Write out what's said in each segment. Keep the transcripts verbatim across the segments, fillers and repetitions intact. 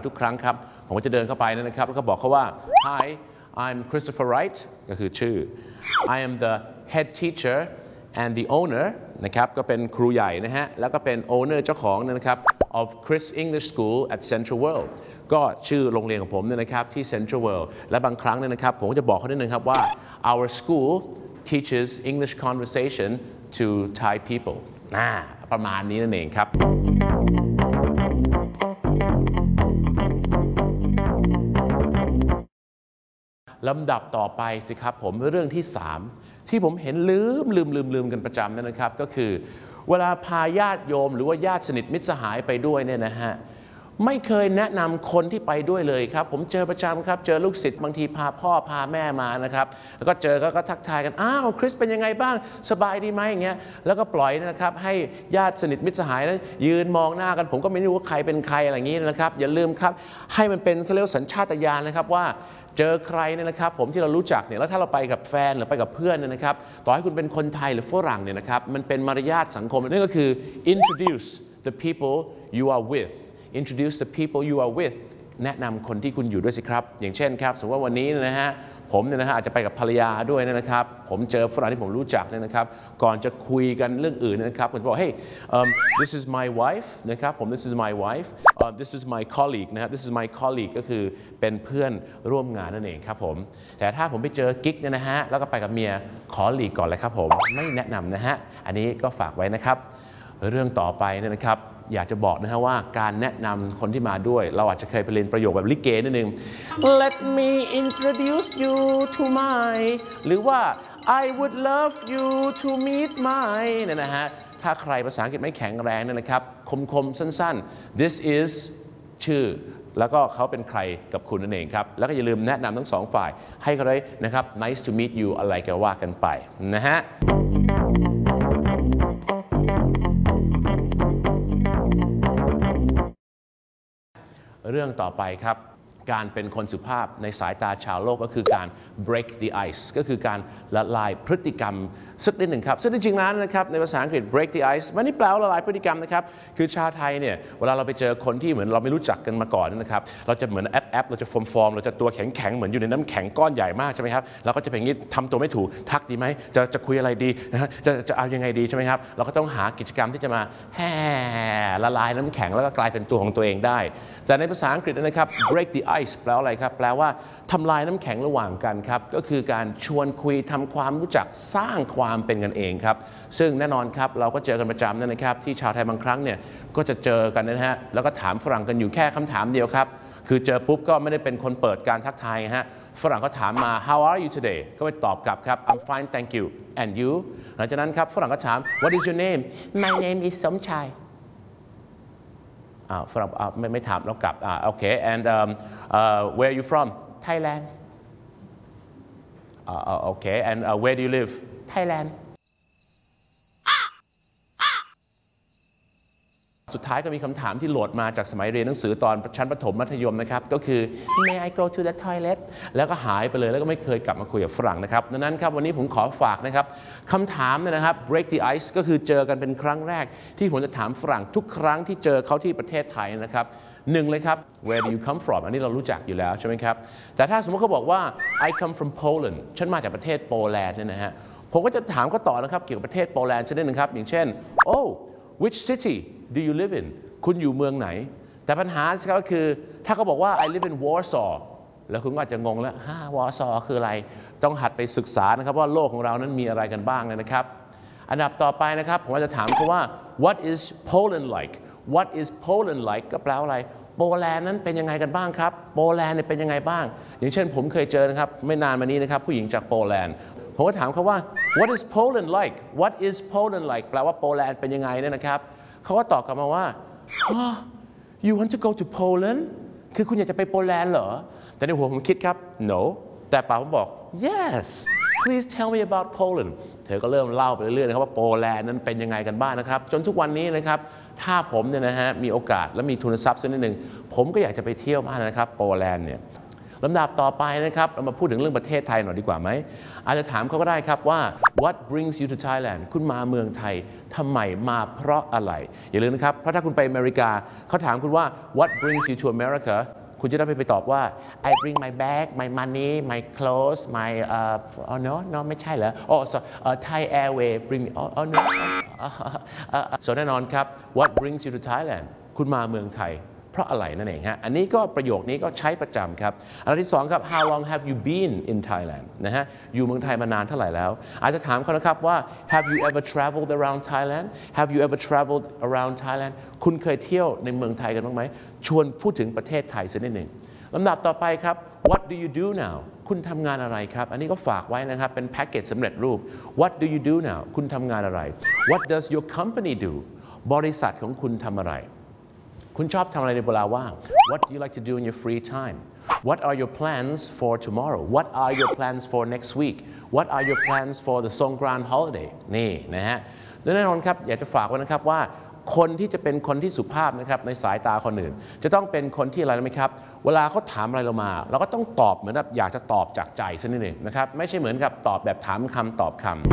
ทุกครั้งครับผมก็จะเดินเข้าไปนะครับแล้วก็บอกเขาว่า Hi I'm Christopher Wright ก็คือชื่อ I am the head teacher and the owner นะครับก็เป็นครูใหญ่นะฮะแล้วก็เป็น owner เจ้าของนะครับ of Chris English School at Central World ก็ชื่อโรงเรียนของผมเนี่ยนะครับที่ Central World และบางครั้งเนี่ยนะครับผมก็จะบอกเขานิดนึงครับว่า our school teaches English conversation to Thai people น่าประมาณนี้นั่นเองครับลำดับต่อไปสิครับผมเรื่องที่สามที่ผมเห็นลืมลืมลืมลืมกันประจำนั่นนะครับก็คือเวลาพาญาติโยมหรือว่าญาติสนิทมิตรสหายไปด้วยเนี่ยนะฮะไม่เคยแนะนำคนที่ไปด้วยเลยครับผมเจอประจำครับเจอลูกศิษย์บางทีพาพ่อพาแม่มานะครับแล้วก็เจอก็ทักทายกันอ้าวคริสเป็นยังไงบ้างสบายดีไหมอย่างเงี้ยแล้วก็ปล่อยนะครับให้ญาติสนิทมิตรสหายนั้นยืนมองหน้ากันผมก็ไม่รู้ว่าใครเป็นใครอะไรอย่างนี้นะครับอย่าลืมครับให้มันเป็นเขาเรียกสัญชาตญาณนะครับว่าเจอใครเนี่ยนะครับผมที่เรารู้จักเนี่ยแล้วถ้าเราไปกับแฟนหรือไปกับเพื่อนเนี่ยนะครับต่อให้คุณเป็นคนไทยหรือฝรั่งเนี่ยนะครับมันเป็นมารยาทสังคมนั่นก็คือ introduce the people you are with introduce the people you are with แนะนำคนที่คุณอยู่ด้วยสิครับอย่างเช่นครับสมมติว่าวันนี้นะฮะผมเนี่ยนะฮะอาจจะไปกับภรรยาด้วยนะครับผมเจอฝรั่งที่ผมรู้จักเนี่ยนะครับก่อนจะคุยกันเรื่องอื่นนะครับผมจะบอก hey um, this is my wife นะครับผม this is my wife uh, this is my colleague นะครับ this is my colleague ก็คือเป็นเพื่อนร่วมงานนั่นเองครับผมแต่ถ้าผมไปเจอกิ๊กเนี่ยนะฮะแล้วก็ไปกับเมียขอหลีกก่อนเลยครับผมไม่แนะนำนะฮะอันนี้ก็ฝากไว้นะครับเรื่องต่อไปเนี่ยนะครับอยากจะบอกนะฮะว่าการแนะนำคนที่มาด้วยเราอาจจะเคยไปเรียนประโยคแบบลิเกนิดนึง Let me introduce you to my หรือว่า I would love you to meet my เนี่ยนะฮะถ้าใครภาษาอังกฤษไม่แข็งแรงเนี่ยนะครับคมๆสั้นๆ this is ชื่อแล้วก็เขาเป็นใครกับคุณนั่นเองครับแล้วก็อย่าลืมแนะนำทั้งสองฝ่ายให้เขาได้นะครับ nice to meet you อะไรก็ว่ากันไปนะฮะเรื่องต่อไปครับการเป็นคนสุภาพในสายตาชาวโลกก็คือการ break the ice ก็คือการละลายพฤติกรรมสักนิดหนึ่งครับซึ่งจริงๆแล้วนะครับในภาษาอังกฤษ break the ice มันนี่แปลว่าละลายพฤติกรรมนะครับคือชาวไทยเนี่ยเวลาเราไปเจอคนที่เหมือนเราไม่รู้จักกันมาก่อนนะครับเราจะเหมือนแอปแอปเราจะฟอร์มฟอร์มเราจะตัวแข็งแข็งเหมือนอยู่ในน้ำแข็งก้อนใหญ่มากใช่ไหมครับเราก็จะเป็นอย่างนี้ทำตัวไม่ถูกทักดีไหมจะจะคุยอะไรดีนะฮะจะจะเอายังไงดีใช่ไหมครับเราก็ต้องหากิจกรรมที่จะมาแห่ละลายน้ำแข็งแล้วก็กลายเป็นตัวของตัวเองได้แต่ในภาษาอังกฤษนะครับ break the ice แปลว่าอะไรครับแปลว่าทำลายน้ำแข็งระหว่างกันครับก็คือการชวนคุยทำความรู้จักสร้างความเป็นกันเองครับซึ่งแน่นอนครับเราก็เจอกันประจำนะครับที่ชาวไทยบางครั้งเนี่ยก็จะเจอกันนะฮะแล้วก็ถามฝรั่งกันอยู่แค่คำถามเดียวครับคือเจอปุ๊บก็ไม่ได้เป็นคนเปิดการทักทายฮะฝรั่งเขาถามมา how are you today ก็ไปตอบกลับครับ I'm fine thank you and you หลังจากนั้นครับฝรั่งก็ถาม what is your name my name is สมชายอ่าฝรั่งไม่ไม่ถามแล้วกลับอ่าโอเค and um, uh, where are you from Thailand อ่าโอเค and uh, where do you live Thailand สุดท้ายก็มีคำถามที่โหลดมาจากสมัยเรียนหนังสือตอนชั้นประถมมัธยมนะครับก็คือ May I go to the toilet แล้วก็หายไปเลยแล้วก็ไม่เคยกลับมาคุยกับฝรั่งนะครับดังนั้นครับวันนี้ผมขอฝากนะครับคำถามนะครับ break the ice ก็คือเจอกันเป็นครั้งแรกที่ผมจะถามฝรั่งทุกครั้งที่เจอเขาที่ประเทศไทยนะครับหนึ่งเลยครับ where do you come from อันนี้เรารู้จักอยู่แล้วใช่ไหมครับแต่ถ้าสมมติเขาบอกว่า I come from Poland ฉันมาจากประเทศโปแลนด์เนี่ยนะฮะผมก็จะถามเขาต่อนะครับเกี่ยวกับประเทศโปแลนด์ชนิดหนึ่งครับอย่างเช่น oh which city do you live in คุณอยู่เมืองไหนแต่ปัญหาก็คือถ้าเขาบอกว่า I live in Warsaw แล้วคุณก็อาจจะงงแล้วฮ่า Warsaw คืออะไรต้องหัดไปศึกษานะครับว่าโลกของเรานั้นมีอะไรกันบ้างนะครับอันดับต่อไปนะครับผมจะถามเขาว่า what is Poland like what is Poland like ก็แปลว่าอะไรโปแลนด์นั้นเป็นยังไงกันบ้างครับโปแลนด์เนี่ยเป็นยังไงบ้างอย่างเช่นผมเคยเจอนะครับไม่นานมานี้นะครับผู้หญิงจากโปแลนด์ผมก็ถามเขาว่า what is Poland like what is Poland like แปลว่าโปแลนด์เป็นยังไงเนี่ยนะครับเขาก็ตอบกลับมาว่า oh, you want to go to Poland คือคุณอยากจะไปโปแลนด์เหรอแต่ในหัวผมคิดครับ no แต่ปากผมบอก yes please tell me about Poland เธอก็เริ่มเล่าไปเรื่อยๆนะครับว่าโปแลนด์นั้นเป็นยังไงกันบ้างนะครับจนทุกวันนี้นะครับถ้าผมเนี่ยนะฮะมีโอกาสและมีทุนทรัพย์สักนิดหนึ่งผมก็อยากจะไปเที่ยวมากนะครับโปแลนด์เนี่ยลำดับต่อไปนะครับเรามาพูดถึงเรื่องประเทศไทยหน่อยดีกว่าไหมอาจจะถามเขาก็ได้ครับว่า what brings you to Thailand คุณมาเมืองไทยทำไมมาเพราะอะไรอย่าลืมนะครับเพราะถ้าคุณไปอเมริกาเขาถามคุณว่า what brings you to America คุณจะได้ไปตอบว่า I bring my bag my money my clothes my uh oh no no ไม่ใช่เหรอ oh so uh, Thai Airways bring me oh, oh no so แน่นอนครับ what brings you to Thailand คุณมาเมืองไทยเพราะอะไรนั่นเองฮะอันนี้ก็ประโยคนี้ก็ใช้ประจำครับอันที่สองครับ how long have you been in Thailand นะฮะอยู่เมืองไทยมานานเท่าไหร่แล้วอาจจะถามเขานะครับว่า have you ever traveled around Thailand have you ever traveled around Thailand คุณเคยเที่ยวในเมืองไทยกันบ้างไหมชวนพูดถึงประเทศไทยสักนิดหนึ่งลำดับต่อไปครับ what do you do now คุณทำงานอะไรครับอันนี้ก็ฝากไว้นะครับเป็นแพ็กเกจสำเร็จรูป what do you do now คุณทำงานอะไร what does your company do บริษัทของคุณทำอะไรคุณชอบทำอะไรในเวลาว่าง What do you like to do in your free time What are your plans for tomorrow What are your plans for next week What are your plans for the Songkran holiday นี่นะฮะแน่นอนครับอยากจะฝากไว้นะครับว่าคนที่จะเป็นคนที่สุภาพนะครับในสายตาคนอื่นจะต้องเป็นคนที่อะไรรู้ไหมครับเวลาเขาถามอะไรเรามาเราก็ต้องตอบเหมือนแบบอยากจะตอบจากใจสักนิดหนึ่งนะครับไม่ใช่เหมือนกับตอบแบบถามคำตอบคำ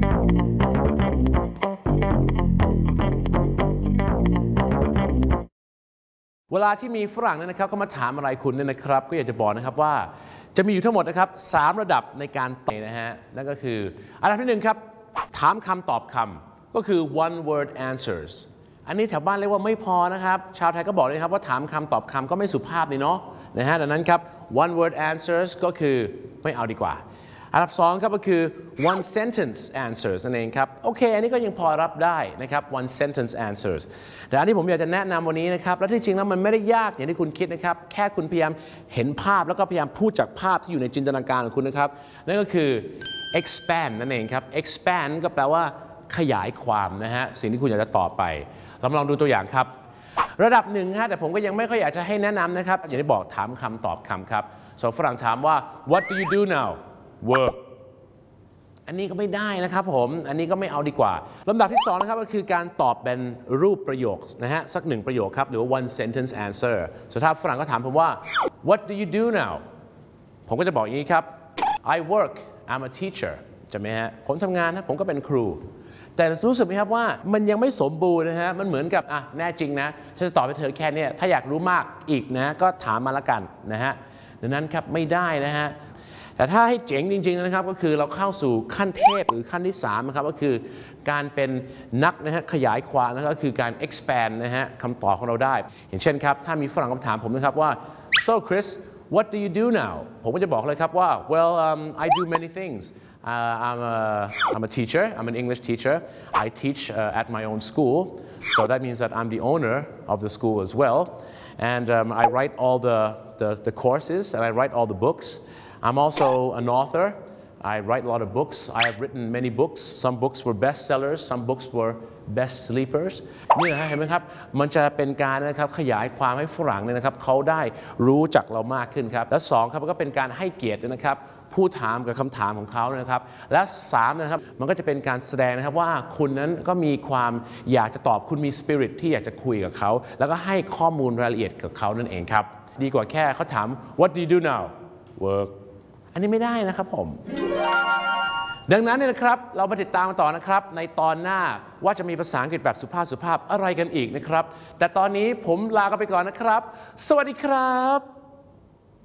เวลาที่มีฝรั่งเนี่ยนะครับเขามาถามอะไรคุณเนี่ยนะครับก็อยากจะบอกนะครับว่าจะมีอยู่ทั้งหมดนะครับสามระดับในการตอบนะฮะนั่นก็คืออันดับที่หนึ่งครับถามคำตอบคำก็คือ one word answers อันนี้แถวบ้านเรียกว่าไม่พอนะครับชาวไทยก็บอกเลยครับว่าถามคำตอบคำก็ไม่สุภาพนี่เนาะนะฮะดังนั้นครับ one word answers ก็คือไม่เอาดีกว่าอันดับสองครับก็คือ one sentence answers นั่นเองครับโอเคอันนี้ก็ยังพอรับได้นะครับ one sentence answers แต่อันที่ผมอยากจะแนะนำวันนี้นะครับและที่จริงแล้วมันไม่ได้ยากอย่างที่คุณคิดนะครับแค่คุณพยายามเห็นภาพแล้วก็พยายามพูดจากภาพที่อยู่ในจินตนาการของคุณนะครับนั่นก็คือ expand นั่นเองครับ expand ก็แปลว่าขยายความนะฮะสิ่งที่คุณอยากจะตอบไปเรามาลองดูตัวอย่างครับระดับหนึ่งฮะแต่ผมก็ยังไม่ค่อยอยากจะให้แนะนำนะครับอย่างที่บอกถามคำตอบคำครับส่วนฝรั่งถามว่า what do you do now work อันนี้ก็ไม่ได้นะครับผมอันนี้ก็ไม่เอาดีกว่าลำดับที่สองนะครับก็คือการตอบเป็นรูปประโยคนะฮะสักหนึ่งประโยคครับหรือว่า one sentence answer สุดท้ายฝรั่งก็ถามผมว่า what do you do now ผมก็จะบอกอย่างนี้ครับ I work I'm a teacher ใช่ไหมฮะผมทำงานนะผมก็เป็นครูแต่รู้สึกไหมครับว่ามันยังไม่สมบูรณ์นะฮะมันเหมือนกับอ่ะแน่จริงนะฉันจะตอบให้เธอแค่นี้ถ้าอยากรู้มากอีกนะก็ถามมาละกันนะฮะดังนั้นครับไม่ได้นะฮะแต่ถ้าให้เจ๋งจริงๆนะครับก็คือเราเข้าสู่ขั้นเทพหรือขั้นที่สามนะครับก็คือการเป็นนักนะฮะขยายความนะครับก็คือการ expand นะฮะคำตอบของเราได้อย่างเช่นครับถ้ามีฝรั่งคำถามผมนะครับว่า so Chris what do you do now ผมก็จะบอกเลยครับว่า well um, I do many things uh, I'm a I'm a teacher I'm an English teacher I teach uh, at my own school so that means that I'm the owner of the school as well and um, I write all the, the the courses and I write all the books I'm also an author. I write a lot of books. I have written many books. Some books were bestsellers. Some books were best sleepers. นี่นะเห็นไหมครับมันจะเป็นการนะครับขยายความให้ฝรั่งเนี่ยนะครับเขาได้รู้จักเรามากขึ้นครับและสองครับก็เป็นการให้เกียรตินะครับผู้ถามกับคำถามของเขานะครับและสามนะครับมันก็จะเป็นการแสดงนะครับว่าคุณนั้นก็มีความอยากจะตอบคุณมีสปิริตที่อยากจะคุยกับเขาแล้วก็ให้ข้อมูลรายละเอียดกับเขานั่นเองครับดีกว่าแค่เขาถาม What do you do now workอันนี้ไม่ได้นะครับผมดังนั้นเนี่ยนะครับเรามาติดตามกันต่อนะครับในตอนหน้าว่าจะมีภาษาอังกฤษแบบสุภาพสุภาพอะไรกันอีกนะครับแต่ตอนนี้ผมลากันไปก่อนนะครับสวัสดีครับ